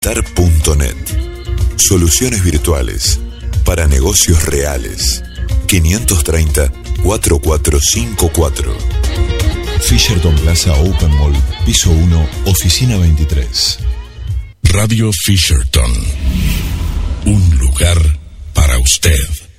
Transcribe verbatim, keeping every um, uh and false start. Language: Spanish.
Tar punto net. Soluciones virtuales para negocios reales. quinientos treinta, cuarenta y cuatro cincuenta y cuatro. Fisherton Plaza Open Mall, piso uno, oficina veintitrés. Radio Fisherton. Un lugar para usted.